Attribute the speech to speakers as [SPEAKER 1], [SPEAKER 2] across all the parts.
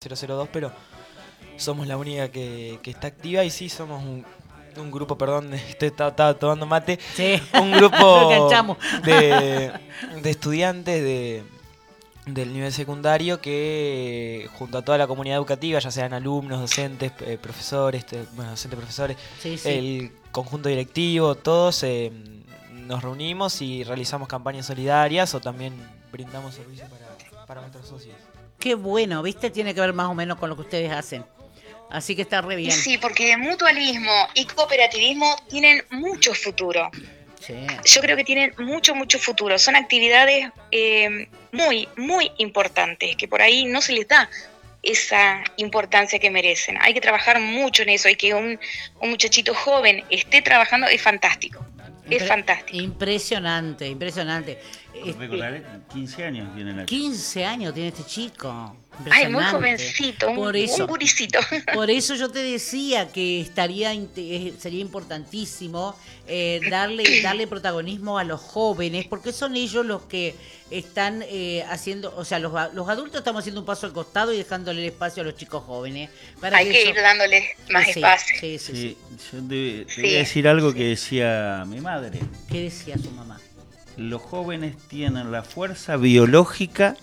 [SPEAKER 1] 002, pero somos la única que está activa y sí, somos un grupo, perdón, estaba tomando mate,
[SPEAKER 2] Sí.
[SPEAKER 1] un
[SPEAKER 2] Lo
[SPEAKER 1] grupo
[SPEAKER 2] enganchamos.
[SPEAKER 1] de estudiantes del nivel secundario que junto a toda la comunidad educativa, ya sean alumnos, docentes, profesores, docentes, profesores,
[SPEAKER 2] Sí, sí.
[SPEAKER 1] el conjunto directivo, todos nos reunimos y realizamos campañas solidarias o también brindamos servicios para nuestros socios.
[SPEAKER 2] Qué bueno, ¿viste? Tiene que ver más o menos con lo que ustedes hacen. Así que está re
[SPEAKER 3] Y
[SPEAKER 2] bien.
[SPEAKER 3] sí, porque mutualismo y cooperativismo tienen mucho futuro.
[SPEAKER 2] Sí.
[SPEAKER 3] Yo creo que tienen mucho futuro. Son actividades muy importantes, que por ahí no se les da esa importancia que merecen. Hay que trabajar mucho en eso y que un muchachito joven esté trabajando es fantástico. Es fantástico.
[SPEAKER 2] Impresionante, impresionante.
[SPEAKER 4] Recordaré, 15 años tienen aquí.
[SPEAKER 2] 15 años tiene este chico.
[SPEAKER 3] Ay, muy
[SPEAKER 2] Impresionante.
[SPEAKER 3] jovencito, un guricito.
[SPEAKER 2] Por eso yo te decía que sería importantísimo darle protagonismo a los jóvenes, porque son ellos los que están haciendo, o sea, los adultos estamos haciendo un paso al costado y dejándole el espacio a los chicos jóvenes.
[SPEAKER 3] Hay que ir dándoles más espacio.
[SPEAKER 2] Sí.
[SPEAKER 4] Yo te voy a decir algo que decía mi madre.
[SPEAKER 2] ¿Qué decía su mamá?
[SPEAKER 4] Los jóvenes tienen la fuerza biológica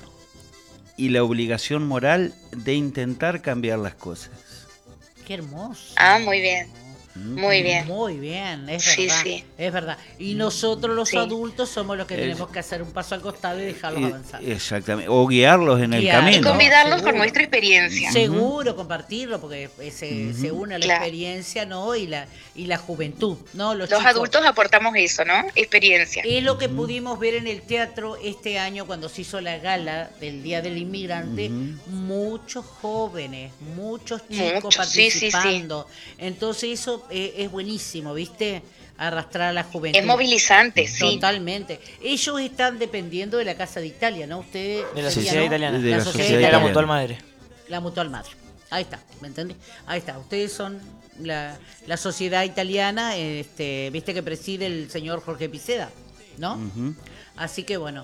[SPEAKER 4] y la obligación moral de intentar cambiar las cosas.
[SPEAKER 2] Qué hermoso.
[SPEAKER 3] Ah, muy bien. Muy bien.
[SPEAKER 2] Muy bien, es
[SPEAKER 3] Sí,
[SPEAKER 2] verdad.
[SPEAKER 3] sí.
[SPEAKER 2] Es verdad. Y nosotros los
[SPEAKER 3] Sí.
[SPEAKER 2] adultos somos los que tenemos que hacer un paso al costado y dejarlos avanzar.
[SPEAKER 4] Exactamente. O guiarlos en el
[SPEAKER 3] Y
[SPEAKER 4] camino.
[SPEAKER 3] convidarlos
[SPEAKER 2] Seguro.
[SPEAKER 3] con nuestra experiencia.
[SPEAKER 2] Seguro, compartirlo, porque se une la
[SPEAKER 3] Claro.
[SPEAKER 2] experiencia, ¿no? Y la juventud, ¿no?
[SPEAKER 3] Los
[SPEAKER 2] chicos.
[SPEAKER 3] adultos aportamos eso, ¿no? Experiencia.
[SPEAKER 2] Es lo que pudimos ver en el teatro este año cuando se hizo la gala del Día del Inmigrante. Muchos jóvenes, muchos chicos
[SPEAKER 3] Muchos, sí, sí, sí.
[SPEAKER 2] participando. Entonces eso es buenísimo, ¿viste? Arrastrar a la juventud.
[SPEAKER 3] Es movilizante, sí.
[SPEAKER 2] Totalmente. Ellos están dependiendo de la Casa de Italia, ¿no? Ustedes
[SPEAKER 1] De la
[SPEAKER 2] serían,
[SPEAKER 1] Sociedad
[SPEAKER 2] ¿no?
[SPEAKER 1] Italiana.
[SPEAKER 4] De la Sociedad
[SPEAKER 1] de la
[SPEAKER 4] Italiana.
[SPEAKER 1] Mutual Madre.
[SPEAKER 2] La Mutual Madre. Ahí está, ¿me entendés? Ahí está. Ustedes son la sociedad italiana, viste que preside el señor Jorge Piceda, ¿no?
[SPEAKER 4] Ujú.
[SPEAKER 2] Así que bueno.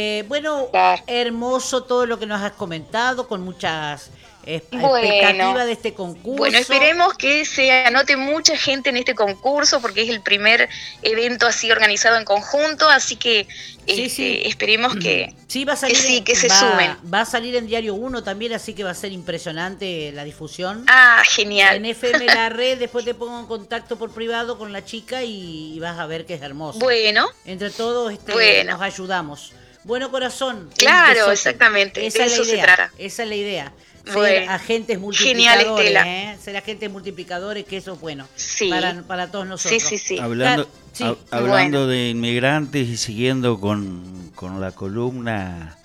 [SPEAKER 3] Claro.
[SPEAKER 2] Hermoso todo lo que nos has comentado, con muchas
[SPEAKER 3] Bueno.
[SPEAKER 2] expectativas de este concurso.
[SPEAKER 3] Bueno, esperemos que se anote mucha gente en este concurso porque es el primer evento así organizado en conjunto, así que
[SPEAKER 2] Sí.
[SPEAKER 3] esperemos que,
[SPEAKER 2] Sí, va a salir,
[SPEAKER 3] que se sumen.
[SPEAKER 2] Va a salir en Diario 1 también, así que va a ser impresionante la difusión.
[SPEAKER 3] Ah, genial.
[SPEAKER 2] En FM La Red, después te pongo en contacto por privado con la chica y vas a ver que es hermoso.
[SPEAKER 3] Bueno,
[SPEAKER 2] Entre todos
[SPEAKER 3] Bueno.
[SPEAKER 2] nos ayudamos. Bueno, corazón.
[SPEAKER 3] Claro,
[SPEAKER 2] un besote.
[SPEAKER 3] exactamente,
[SPEAKER 2] Esa
[SPEAKER 3] de
[SPEAKER 2] es la
[SPEAKER 3] eso se
[SPEAKER 2] idea.
[SPEAKER 3] trata.
[SPEAKER 2] Esa es la idea. Ser
[SPEAKER 3] Bueno.
[SPEAKER 2] agentes
[SPEAKER 3] Genial,
[SPEAKER 2] multiplicadores,
[SPEAKER 3] Estela.
[SPEAKER 2] ser agentes multiplicadores, que eso es bueno
[SPEAKER 3] Sí.
[SPEAKER 2] para todos nosotros.
[SPEAKER 3] Sí.
[SPEAKER 4] Hablando,
[SPEAKER 2] Sí,
[SPEAKER 4] hablando
[SPEAKER 3] bueno.
[SPEAKER 4] de inmigrantes y siguiendo con la columna,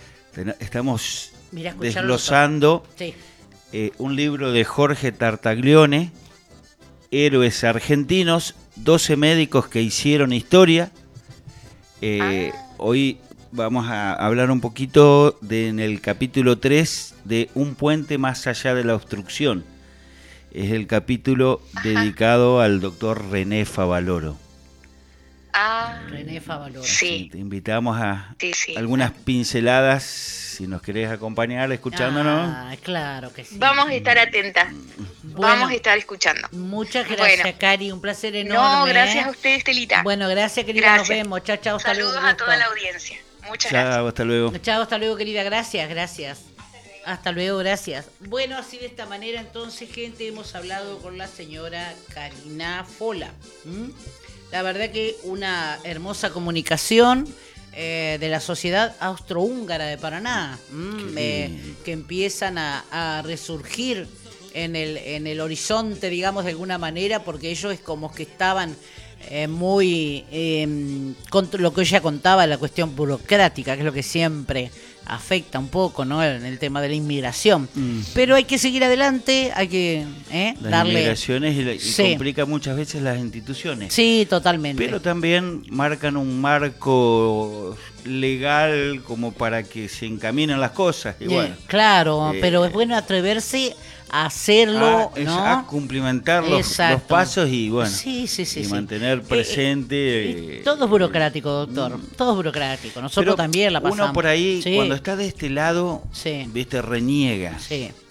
[SPEAKER 4] estamos
[SPEAKER 2] Mirá, escucharlo
[SPEAKER 4] desglosando
[SPEAKER 2] Sí.
[SPEAKER 4] un libro de Jorge Tartaglione, Héroes Argentinos, 12 médicos que hicieron historia. Hoy vamos a hablar un poquito en el capítulo 3 de Un puente más allá de la obstrucción. Es el capítulo dedicado al doctor René Favaloro.
[SPEAKER 3] Ah,
[SPEAKER 2] René Favaloro.
[SPEAKER 3] sí.
[SPEAKER 4] Te invitamos a
[SPEAKER 3] Sí.
[SPEAKER 4] algunas pinceladas, si nos querés acompañar escuchándonos.
[SPEAKER 2] Ah, claro que sí.
[SPEAKER 3] Vamos a estar atentas.
[SPEAKER 2] Bueno,
[SPEAKER 3] Vamos a estar escuchando.
[SPEAKER 2] Muchas gracias,
[SPEAKER 3] Bueno.
[SPEAKER 2] Cari. Un placer enorme.
[SPEAKER 3] No, gracias a usted, Estelita.
[SPEAKER 2] Bueno, gracias, querida.
[SPEAKER 3] Gracias.
[SPEAKER 2] Nos vemos. Chao, chao. Hasta luego.
[SPEAKER 3] Saludos
[SPEAKER 2] un
[SPEAKER 3] a toda
[SPEAKER 2] gusto.
[SPEAKER 3] la audiencia. Muchas gracias.
[SPEAKER 4] Chao, hasta luego.
[SPEAKER 2] Chao, hasta luego, querida. Gracias. Hasta luego, gracias. Bueno, así de esta manera, entonces, gente, hemos hablado con la señora Karina Fola. La verdad que una hermosa comunicación de la Sociedad Austrohúngara de Paraná, que empiezan a resurgir en el horizonte, digamos, de alguna manera, porque ellos es como que estaban muy con lo que ella contaba, la cuestión burocrática, que es lo que siempre afecta un poco, ¿no? En el tema de la inmigración. Pero hay que seguir adelante, hay que
[SPEAKER 4] Las
[SPEAKER 2] darle...
[SPEAKER 4] inmigraciones y
[SPEAKER 2] Sí.
[SPEAKER 4] complica muchas veces las instituciones.
[SPEAKER 2] Sí, totalmente.
[SPEAKER 4] Pero también marcan un marco legal como para que se encaminen las cosas. Y bueno,
[SPEAKER 2] claro, pero es bueno atreverse a hacerlo, ¿no?
[SPEAKER 4] a cumplimentar los
[SPEAKER 2] Exacto.
[SPEAKER 4] pasos y bueno,
[SPEAKER 2] Sí,
[SPEAKER 4] y mantener presente.
[SPEAKER 2] todo es burocrático, doctor. Todo es burocrático. Nosotros
[SPEAKER 4] pero
[SPEAKER 2] también la pasamos.
[SPEAKER 4] uno por ahí,
[SPEAKER 2] Sí.
[SPEAKER 4] cuando está de este lado,
[SPEAKER 2] Sí.
[SPEAKER 4] viste, reniega.
[SPEAKER 2] Sí.